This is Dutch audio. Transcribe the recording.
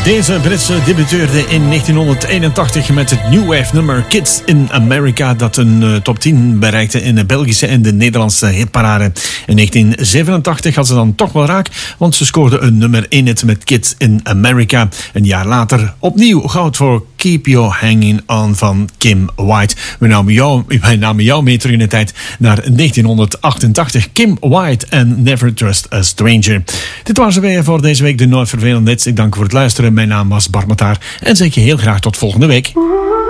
Deze Britse debuteerde in 1981 met het New Wave nummer Kids in America, dat een top 10 bereikte in de Belgische en de Nederlandse hitparade. In 1987 had ze dan toch wel raak, want ze scoorde een nummer 1 hit met Kids in America. Een jaar later opnieuw goud voor Keep You Hanging On van Kim White. We namen jou mee terug in de tijd naar 1988. Kim White en Never Trust a Stranger. Dit was er weer voor deze week de Nooit Vervelende Hits. Ik dank voor het luisteren. Mijn naam was Bart Mataar en zeg je heel graag tot volgende week.